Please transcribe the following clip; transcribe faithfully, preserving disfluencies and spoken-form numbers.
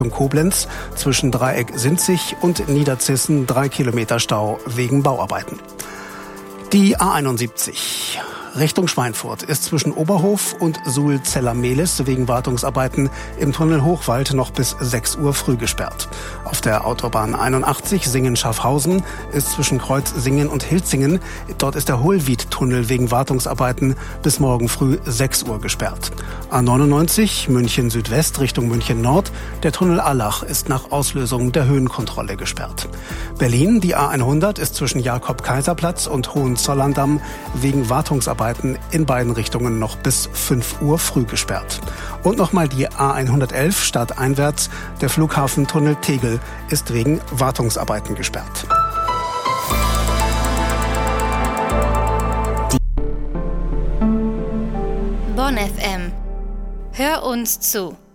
Richtung Koblenz zwischen Dreieck-Sinzig und Niederzissen drei Kilometer Stau wegen Bauarbeiten. Die A einundsiebzig Richtung Schweinfurt ist zwischen Oberhof und Suhl-Zeller-Mehlis wegen Wartungsarbeiten im Tunnel Hochwald noch bis sechs Uhr früh gesperrt. Auf der Autobahn einundachtzig Singen-Schaffhausen ist zwischen Kreuz Singen und Hilzingen, dort ist der Hohlwied-Tunnel wegen Wartungsarbeiten bis morgen früh sechs Uhr gesperrt. A neunundneunzig München Südwest Richtung München Nord, der Tunnel Allach ist nach Auslösung der Höhenkontrolle gesperrt. Berlin, die A hundert ist zwischen Jakob-Kaiser-Platz und Hohenzollern-Damm wegen Wartungsarbeiten in beiden Richtungen noch bis fünf Uhr früh gesperrt. Und nochmal die A hundertelf stadteinwärts, der Flughafentunnel Tegel ist wegen Wartungsarbeiten gesperrt. Bonn F M. Hör uns zu.